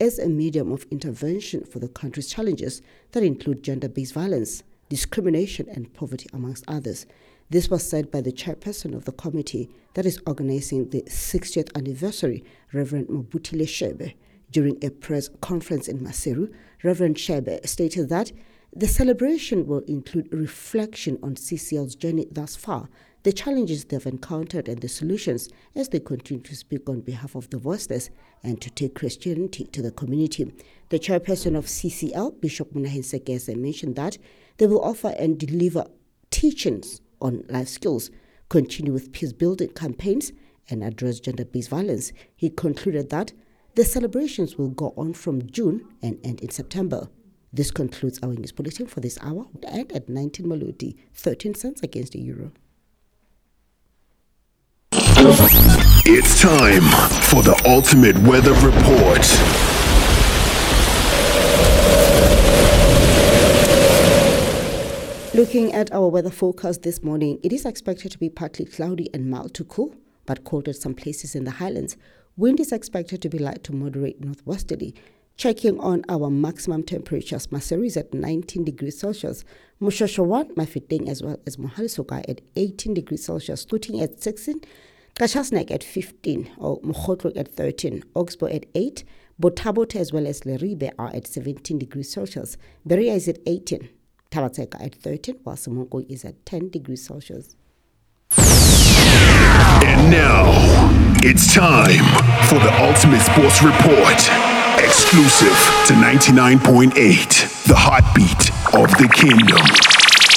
as a medium of intervention for the country's challenges that include gender-based violence, discrimination and poverty, amongst others. This was said by the chairperson of the committee that is organizing the 60th anniversary, Reverend Mobutile Shebe. During a press conference in Maseru, Reverend Shebe stated that the celebration will include reflection on CCL's journey thus far, the challenges they've encountered and the solutions as they continue to speak on behalf of the voiceless and to take Christianity to the community. The chairperson of CCL, Bishop Munahin Sekese, mentioned that they will offer and deliver teachings on life skills, continue with peace-building campaigns, and address gender-based violence. He concluded that the celebrations will go on from June and end in September. This concludes our news bulletin for this hour. We'll end at 19 Maludi, 13 cents against the euro. It's time for the ultimate weather report. Looking at our weather forecast this morning, it is expected to be partly cloudy and mild to cool, but cold at some places in the highlands. Wind is expected to be light to moderate northwesterly. Checking on our maximum temperatures, Maseru is at 19 degrees Celsius, Moshoshowan, Mafeteng, as well as Mohalesoka at 18 degrees Celsius, Tuting at 16, Kashasnek at 15, or Mokhotlo at 13, Oxbow at 8, Botabote as well as Leribe are at 17 degrees Celsius, Berea is at 18, Tabateka at 13, while Simongo is at 10 degrees Celsius. And now, it's time for the Ultimate Sports Report. Exclusive to 99.8, the heartbeat of the kingdom.